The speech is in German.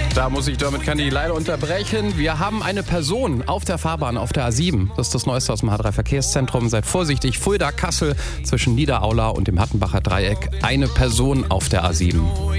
Da muss ich damit kann ich leider unterbrechen. Wir haben eine Person auf der Fahrbahn auf der A7. Das ist das Neueste aus dem H3-Verkehrszentrum. Seid vorsichtig. Fulda-Kassel zwischen Niederaula und dem Hattenbacher Dreieck. Eine Person auf der A7.